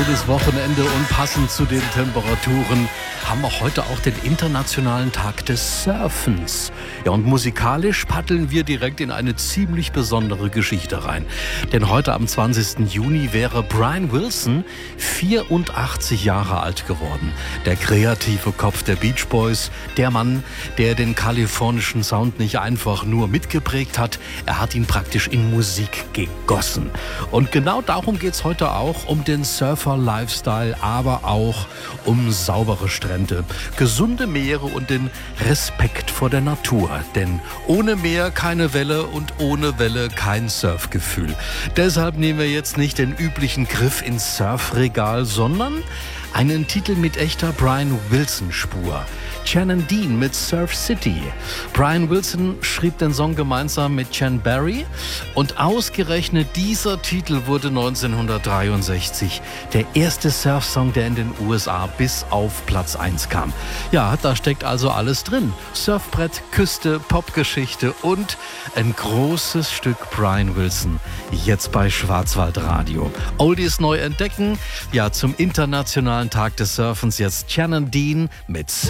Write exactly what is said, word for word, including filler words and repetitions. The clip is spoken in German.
schönes Wochenende und passend zu den Temperaturen haben wir heute auch den Internationalen Tag des Surfens. Ja, und musikalisch paddeln wir direkt in eine ziemlich besondere Geschichte rein. Denn heute am zwanzigsten Juni wäre Brian Wilson vierundachtzig Jahre alt geworden. Der kreative Kopf der Beach Boys, der Mann, der den kalifornischen Sound nicht einfach nur mitgeprägt hat, er hat ihn praktisch in Musik gegossen. Und genau darum geht es heute auch, um den Surfer-Lifestyle, aber auch um saubere Strände, gesunde Meere und den Respekt vor der Natur. Denn ohne Meer keine Welle und ohne Welle kein Surfgefühl. Deshalb nehmen wir jetzt nicht den üblichen Griff ins Surfregal, sondern einen Titel mit echter Brian Wilson-Spur. Shannon Dean mit Surf City. Brian Wilson schrieb den Song gemeinsam mit Chen Barry und ausgerechnet dieser Titel wurde neunzehnhundertdreiundsechzig der erste Surfsong, der in den U S A bis auf Platz eins kam. Ja, da steckt also alles drin. Surfbrett, Küste, Popgeschichte und ein großes Stück Brian Wilson. Jetzt bei Schwarzwaldradio. Oldies neu entdecken. Ja, zum Internationalen Tag des Surfens jetzt Shannon Dean mit Surf